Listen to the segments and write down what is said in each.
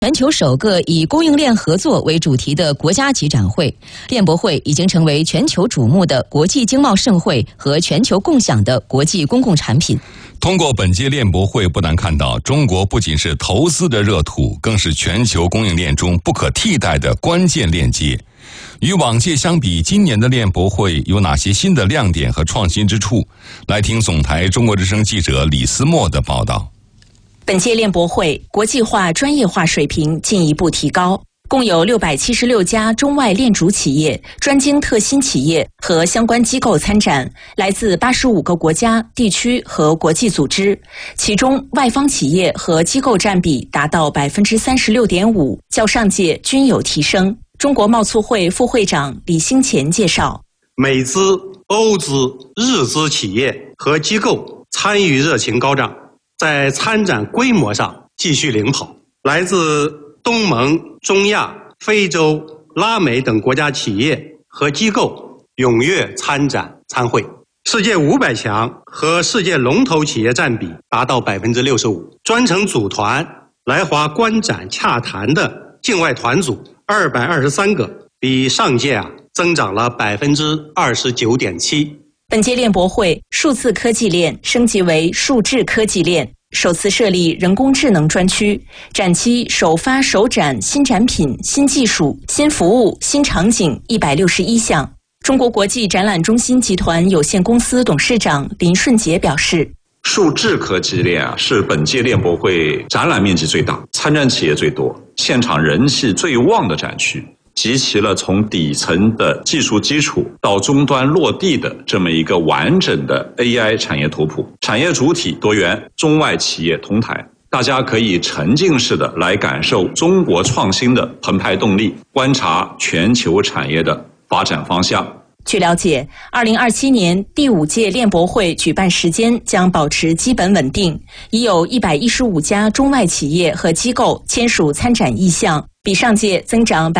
全球首个以供应链合作为主题的国家级展会链博会已经成为全球瞩目的国际经贸盛会和全球共享的国际公共产品。 通过本届链博会，不难看到中国不仅是投资的热土，更是全球供应链中不可替代的关键链接。与往届相比，今年的链博会有哪些新的亮点和创新之处？来听总台中国之声记者李思墨的报道。 本届链博会国际化、专业化水平进一步提高，共有676家中外链主企业、专精特新企业和相关机构参展，来自85个国家、地区和国际组织，其中外方企业和机构占比达到36.5%，较上届均有提升。中国贸促会副会长李兴前介绍， 美资、欧资、日资企业和机构参与热情高涨，在参展规模上继续领跑。来自东盟、中亚、非洲、拉美等国家企业和机构踊跃参展参会，世界500强和世界龙头企业占比达到65%。专程组团来华观展洽谈的境外团组223个，比上届增长了29.7%。 本届链博会数字科技链升级为数智科技链，首次设立人工智能专区，展期首发首展新产品、新技术、新服务、新场景161项。中国国际展览中心集团有限公司董事长林顺杰表示， 数智科技链是本届链博会展览面积最大、参展企业最多、现场人气最旺的展区，集齐了从底层的技术基础到终端落地的这么一个完整的 AI 产业图谱，产业主体多元，中外企业同台，大家可以沉浸式的来感受中国创新的澎湃动力，观察全球产业的发展方向。 据了解，2027年第5届链博会举办时间将保持基本稳定，已有115家中外企业和机构签署参展意向，比上届增长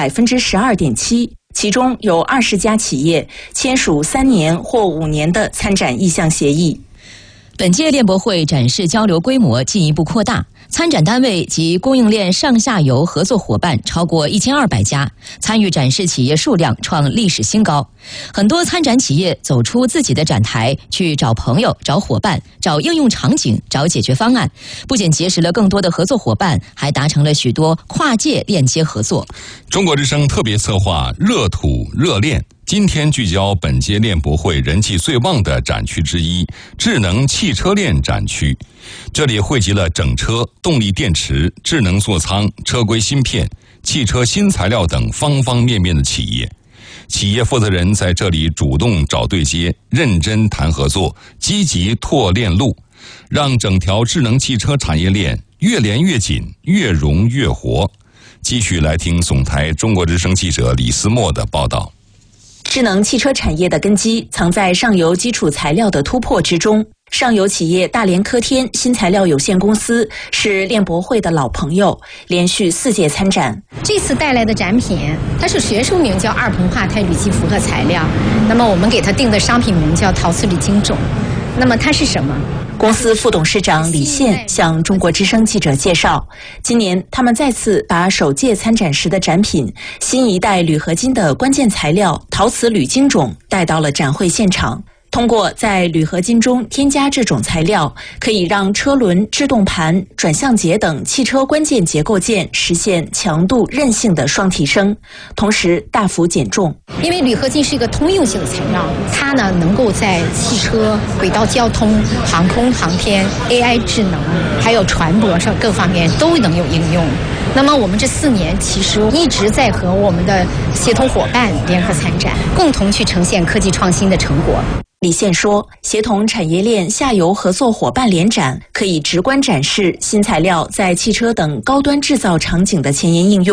12.7%，其中有20家企业签署3年或5年的参展意向协议。 本届链博会展示交流规模进一步扩大，参展单位及供应链上下游合作伙伴超过1200家，参与展示企业数量创历史新高。很多参展企业走出自己的展台，去找朋友、找伙伴、找应用场景、找解决方案，不仅结识了更多的合作伙伴，还达成了许多跨界链接合作。 中国之声特别策划热土热链，今天聚焦本届链博会人气最旺的展区之一——智能汽车链展区。这里汇集了整车、动力电池、智能座舱、车规芯片、汽车新材料等方方面面的企业。企业负责人在这里主动找对接，认真谈合作，积极拓链路，让整条智能汽车产业链越连越紧，越融越活。继续来听总台中国之声记者李思墨的报道。 智能汽车产业的根基藏在上游基础材料的突破之中。上游企业大连科天新材料有限公司是链博会的老朋友，连续4届参展。 这次带来的展品，它是学术名叫2硼化钛铝基复合材料，那么我们给它定的商品名叫陶瓷铝晶种。那么它是什么？ 公司副董事长李现向中国之声记者介绍，今年他们再次把首届参展时的展品新一代铝合金的关键材料陶瓷铝晶种带到了展会现场。通过在铝合金中添加这种材料，可以让车轮、制动盘、转向节等汽车关键结构件实现强度、韧性的双提升，同时大幅减重。 因为铝合金是一个通用性的材料，它呢能够在汽车、轨道交通、航空航天、AI 智能，还有船舶上各方面都能有应用。那么我们这4年其实一直在和我们的协同伙伴联合参展，共同去呈现科技创新的成果。 李现说，协同产业链下游合作伙伴联展，可以直观展示新材料在汽车等高端制造场景的前沿应用，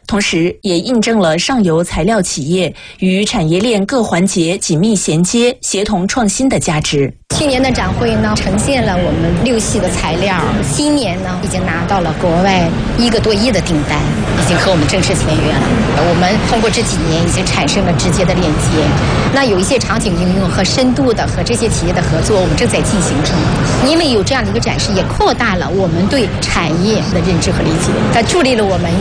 同时也印证了上游材料企业与产业链各环节紧密衔接、协同创新的价值。 去年的展会呢，呈现了我们6系的材料，今年呢已经拿到了国外1个多亿的订单，已经和我们正式签约了。我们通过这几年已经产生了直接的链接，那有一些场景应用和深度的和这些企业的合作，我们正在进行中。因为有这样的一个展示，也扩大了我们对产业的认知和理解，它助力了我们